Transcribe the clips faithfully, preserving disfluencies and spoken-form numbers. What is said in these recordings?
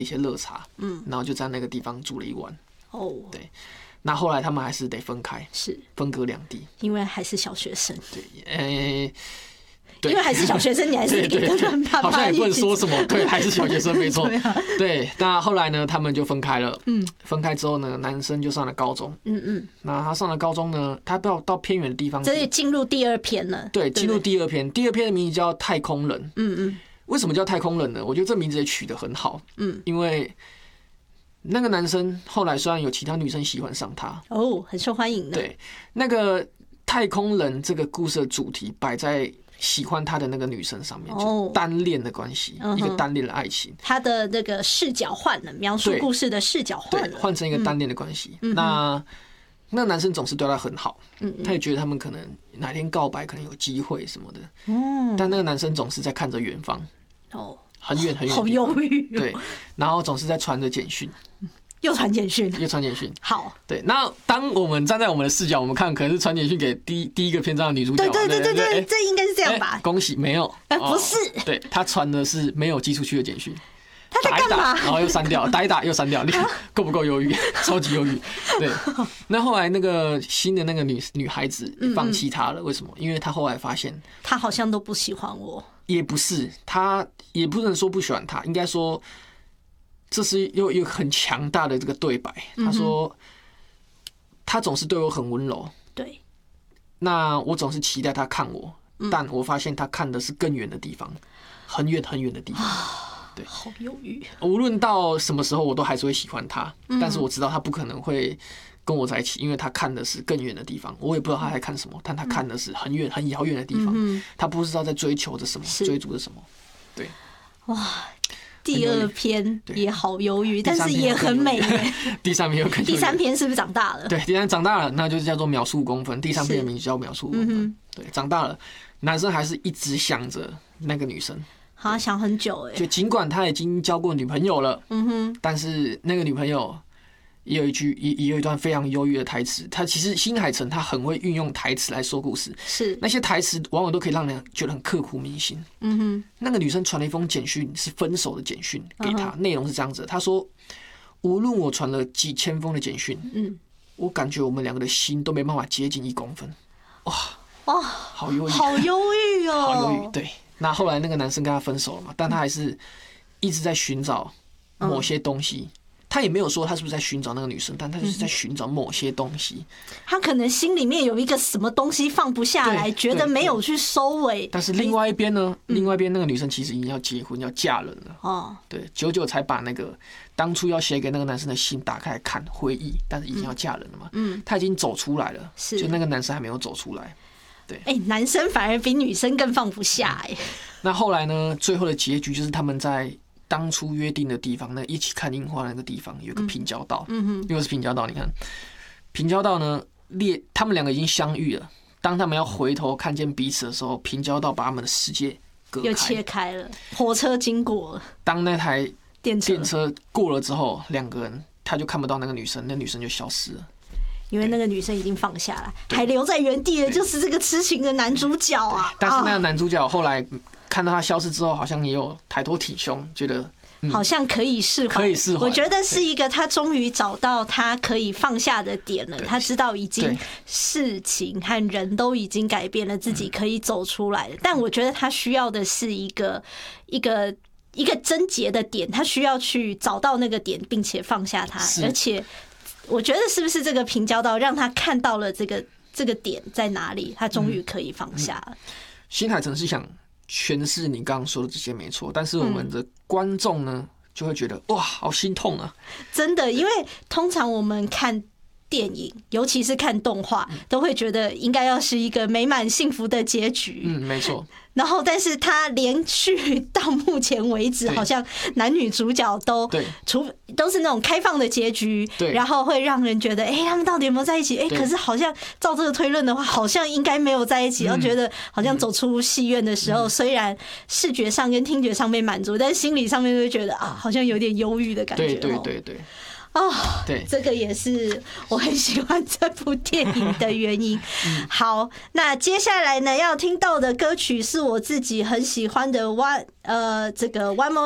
一些热茶，嗯，然后就在那个地方住了一晚。 哦， 对，那后来他们还是得分开， 是分隔两地， 因为还是小学生。 对，诶、欸， 因为还是小学生，你还是得跟爸爸好像也不能说什么，对，还是小学生，没错。对, 啊、对，那后来呢，他们就分开了。嗯，分开之后呢，男生就上了高中。嗯嗯，那他上了高中呢，他到到偏远的地方， 这里进入第二篇了。 对，进入第二篇，第二篇的名字叫太空人。 嗯嗯， 为什么叫太空人呢？我觉得这名字也取得很好。嗯，因为那个男生后来虽然有其他女生喜欢上他， 哦，很受欢迎的。 对，那个太空人这个故事的主题摆在喜欢他的那个女生上面，就单恋的关系，一个单恋的爱情。 他的那个视角换了，描述故事的视角换了， 换成一个单恋的关系。那那男生总是对他很好，他也觉得他们可能哪天告白可能有机会什么的。但那个男生总是在看着远方，哦，很远很远， 好忧郁。 对，然后总是在传着简讯。 又传简讯， 又传简讯。 好， 对。那当我们站在我们的视角，我们看可能是传简讯给第第一个篇章的女主角。 对对对对对，这应该是这样吧？ 恭喜，没有， 不是。 对，他传的是没有寄出去的简讯。 他在干嘛？ 然后又删掉，打一打又删掉，你看够不够忧郁？超级忧郁。对。那后来那个新的那个女女孩子放弃他了，为什么？因为他后来发现， 他好像都不喜欢我。 也不是，他也不能说不喜欢他，应该说。这是又有很强大的这个对白，他说：“他总是对我很温柔， 对， 那我总是期待他看我，但我发现他看的是更远的地方，很远很远的地方。对， 好忧郁。 无论到什么时候，我都还是会喜欢他，但是我知道他不可能会跟我在一起，因为他看的是更远的地方。我也不知道他在看什么，但他看的是很远很遥远的地方，他不知道在追求着什么，追逐着什么。对， 哇。”第二篇也好忧郁，但是也很美。 第三篇又更。 第三篇是不是长大了？ 对，第三长大了，那就是叫做秒数公分。第三篇的名字叫秒数公分。对，长大了，男生还是一直想着那个女生， 好像想很久哎。 就尽管他已经交过女朋友了，嗯哼，但是那个女朋友也有一句，也也有一段非常忧郁的台词。他其实新海诚他很会运用台词来说故事， 是那些台词往往都可以让人觉得很刻骨铭心。嗯哼，那个女生传了一封简讯，是分手的简讯给他，内容是这样子：她说，无论我传了几千封的简讯，嗯，我感觉我们两个的心都没办法接近一公分。哇哇，好忧郁， 好忧郁哦， 好忧郁。对，那后来那个男生跟他分手了嘛，但他还是一直在寻找某些东西。嗯，他也没有说他是不是在寻找那个女生，但他就是在寻找某些东西。 他可能心里面有一个什么东西放不下来，觉得没有去收尾。 但是另外一边呢，另外一边那个女生其实已经要结婚、要嫁人了。哦，对，久久才把那个当初要写给那个男生的信打开来看回忆，但是已经要嫁人了嘛。嗯，他已经走出来了，就那个男生还没有走出来。对， 哎，男生反而比女生更放不下哎。 那后来呢？最后的结局就是他们在当初约定的地方，那一起看樱花那个地方有个平交道，嗯哼，又是平交道。你看，平交道呢，列他们两个已经相遇了。当他们要回头看见彼此的时候，平交道把他们的世界隔开， 又切开了。火车经过了， 当那台电车电车过了之后，两个人他就看不到那个女生，那女生就消失了。 因为那个女生已经放下了，还留在原地的就是这个痴情的男主角啊！ 但是那个男主角后来看到他消失之后，好像也有抬头挺胸，觉得、 嗯、好像可以释怀。 可以释怀。 我觉得是一个他终于找到他可以放下的点了。他知道已经事情和人都已经改变了，自己可以走出来了。但我觉得他需要的是一个一个一个症结的点，他需要去找到那个点，并且放下他，而且。我觉得是不是这个平交道让他看到了这个这个点在哪里，他终于可以放下了。 新海诚是想诠释你刚刚说的这些没错，但是我们的观众呢就会觉得哇，好心痛啊！ 真的，因为通常我们看电影，尤其是看动画，都会觉得应该要是一个美满幸福的结局。 嗯，没错。 然后，但是他连续到目前为止，好像男女主角都除都是那种开放的结局，然后会让人觉得，哎、欸，他们到底有没有在一起？哎、欸，可是好像照这个推论的话，好像应该没有在一起。然后觉得好像走出戏院的时候，虽然视觉上跟听觉上被满足，但是心理上面就觉得啊，好像有点忧郁的感觉。 对对对对。 哦，对，这个也是我很喜欢这部电影的原因。好，那接下来呢，要听到的歌曲是我自己很喜欢的 One 呃，这个 One More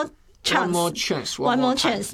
One more chance, one more chance.